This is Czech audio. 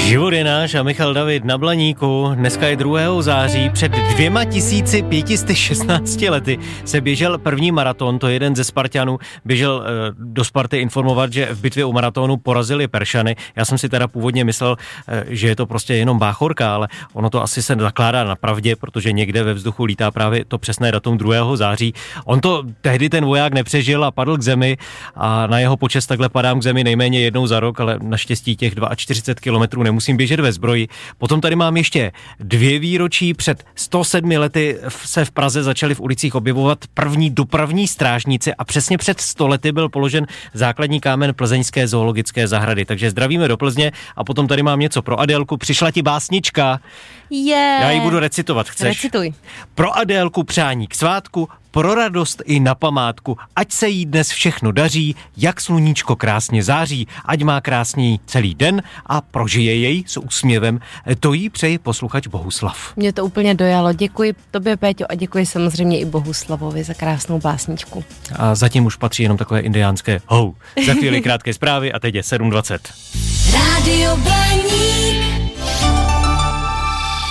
Život je náš a Michal David na Blaníku. Dneska je 2. září. Před 2516 lety se běžel první maraton, to je jeden ze Spartanů. Běžel do Sparty informovat, že v bitvě u maratonu porazili Peršany. Já jsem si teda původně myslel, že je to prostě jenom báchorka, ale ono to asi se zakládá na pravdě, protože někde ve vzduchu lítá právě to přesné datum 2. září. On to tehdy ten voják nepřežil a padl k zemi a na jeho počest takhle padám k zemi nejméně jednou za rok, ale naštěstí těch 42 kilometrů nemusím běžet ve zbroji. Potom tady mám ještě 2 výročí. Před 107 lety se v Praze začali v ulicích objevovat první dopravní strážníci a přesně před 100 lety byl položen základní kámen plzeňské zoologické zahrady. Takže zdravíme do Plzně a potom tady mám něco pro Adélku. Přišla ti básnička. Já ji budu recitovat, chceš? Recituj. Pro Adélku přání k svátku, pro radost i na památku, ať se jí dnes všechno daří, jak sluníčko krásně září, ať má krásný celý den a prožije jej s úsměvem. To jí přeji posluchač Bohuslav. Mě to úplně dojalo. Děkuji tobě, Péťo, a děkuji samozřejmě i Bohuslavovi za krásnou básničku. A zatím už patří jenom takové indiánské hou. Za chvíli krátké zprávy a teď je 7:20. Rádio Blaník.